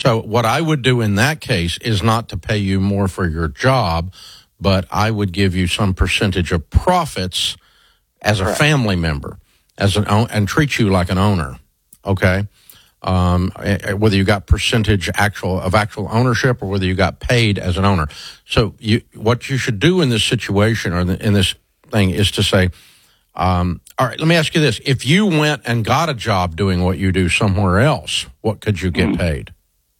So what I would do in that case is not to pay you more for your job, but I would give you some percentage of profits as a family member, and treat you like an owner. Okay. Whether you got percentage actual ownership or whether you got paid as an owner. So what you should do in this situation or in this thing is to say, all right, let me ask you this. If you went and got a job doing what you do somewhere else, what could you get paid?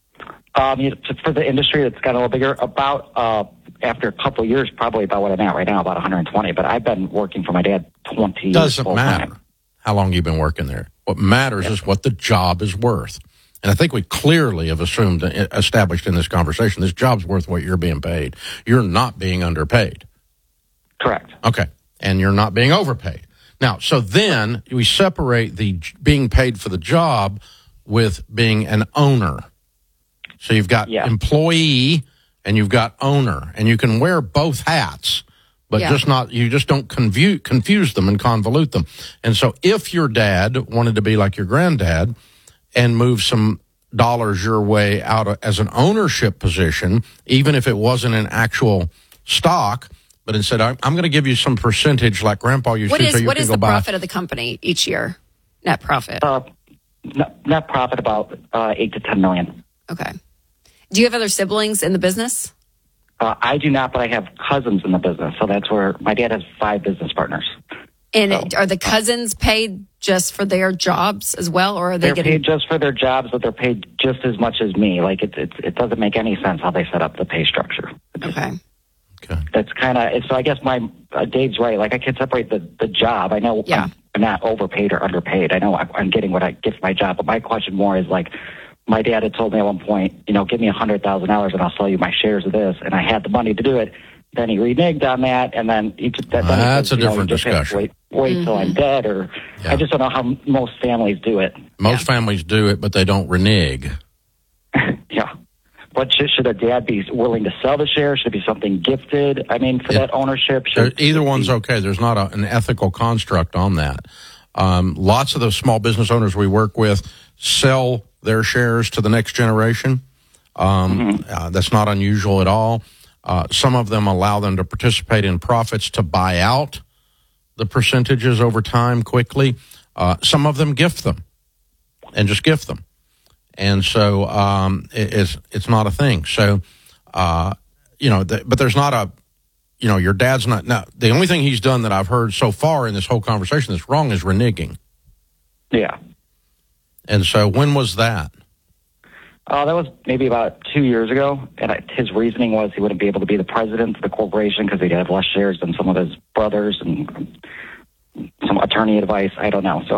For the industry that's got a little bigger, about after a couple of years, probably about what I'm at right now, about 120. But I've been working for my dad 20 years. Doesn't matter how long you've been working there. What matters is what the job is worth. And I think we clearly have established in this conversation, this job's worth what you're being paid. You're not being underpaid. Correct. Okay. And you're not being overpaid. Now, so then we separate the being paid for the job with being an owner. So you've got employee and you've got owner, and you can wear both hats, but you just don't confuse them and convolute them. And so if your dad wanted to be like your granddad and move some dollars your way out as an ownership position, even if it wasn't an actual stock, but instead I'm going to give you some percentage like Grandpa used to. What is the profit of the company each year? Net profit? Net profit about $8 to $10 million. Okay. Do you have other siblings in the business? I do not, but I have cousins in the business. So that's where my dad has 5 business partners. And are the cousins paid just for their jobs as well, or are they getting paid just for their jobs, but they're paid just as much as me? Like it doesn't make any sense how they set up the pay structure. Okay. That's kind of so. I guess Dave's right. Like I can separate the job. I know I'm not overpaid or underpaid. I know I'm getting what I get for my job. But my question more is like, my dad had told me at one point, give me $100,000 and I'll sell you my shares of this, and I had the money to do it. Then he reneged on that, and then that's a different discussion. Wait till I'm dead, or I just don't know how most families do it. Most families do it, but they don't renege. Yeah. But should a dad be willing to sell the shares? Should it be something gifted? I mean, for that ownership? Either one's okay. There's not an ethical construct on that. Lots of the small business owners we work with sell their shares to the next generation. That's not unusual at all. Some of them allow them to participate in profits to buy out the percentages over time quickly. Some of them gift them and just gift them. And so it's not a thing. So, but there's not your dad's not. Now, the only thing he's done that I've heard so far in this whole conversation that's wrong is reneging. Yeah. And so when was that? That was maybe about 2 years ago, and his reasoning was he wouldn't be able to be the president of the corporation because he'd have less shares than some of his brothers, and some attorney advice. I don't know.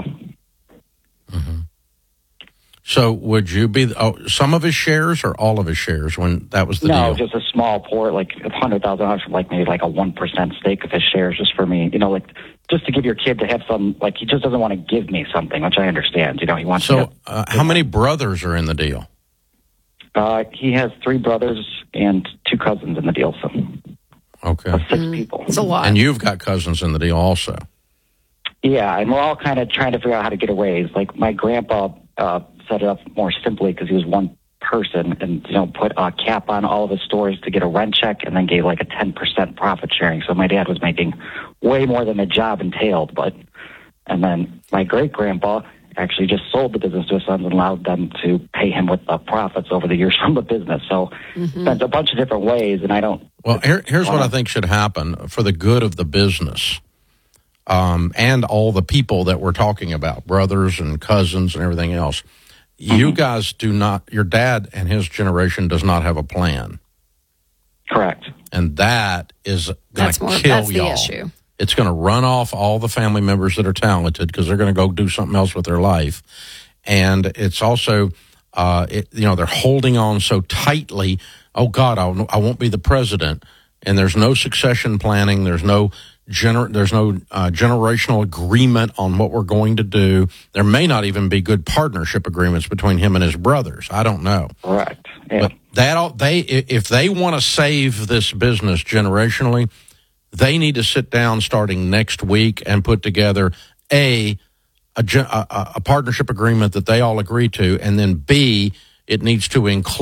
So would you be some of his shares or all of his shares when that was the deal? No, just a small port, like $100,000 for maybe a 1% stake of his shares, just for me. Just to give your kid to have some. Like he just doesn't want to give me something, which I understand. He wants. So how many brothers are in the deal? He has 3 brothers and 2 cousins in the deal. So okay, 6 people. It's a lot. And you've got cousins in the deal also. Yeah, and we're all kind of trying to figure out how to get a raise. Like my grandpa set it up more simply because he was one person, and put a cap on all of his stores to get a rent check, and then gave like a 10% profit sharing. So my dad was making way more than the job entailed. And then my great grandpa actually just sold the business to his sons and allowed them to pay him with the profits over the years from the business. So there's a bunch of different ways, and I don't. Well, here's what I think should happen for the good of the business. And all the people that we're talking about, brothers and cousins and everything else. You guys do not, your dad and his generation does not have a plan. Correct. And that is going to kill y'all. That's the issue. It's going to run off all the family members that are talented because they're going to go do something else with their life. And it's also, they're holding on so tightly. Oh, God, I won't be the president. And there's no succession planning. There's no generational agreement on what we're going to do. There may not even be good partnership agreements between him and his brothers. I don't know. Correct. Yeah. But if they want to save this business generationally, they need to sit down starting next week and put together a partnership agreement that they all agree to, and then B, it needs to include